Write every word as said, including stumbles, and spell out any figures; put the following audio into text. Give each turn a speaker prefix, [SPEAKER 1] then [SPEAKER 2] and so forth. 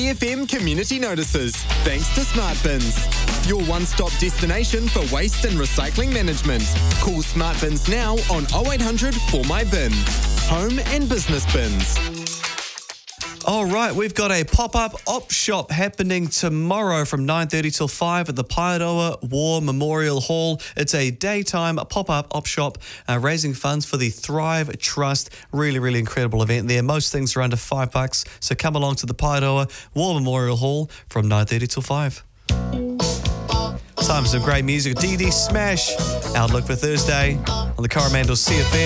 [SPEAKER 1] C F M community notices, thanks to Smart Bins, your one-stop destination for waste and recycling management. Call Smart Bins now on oh eight hundred four my bin. Home and business bins.
[SPEAKER 2] All right, we've got a pop-up op shop happening tomorrow from nine thirty till five at the Paeroa War Memorial Hall. It's a daytime pop-up op shop uh, raising funds for the Thrive Trust. Really, really incredible event there. Most things are under five bucks, so come along to the Paeroa War Memorial Hall from nine thirty till five. Time for some great music. D D Smash, Outlook for Thursday on the Coromandel C F M.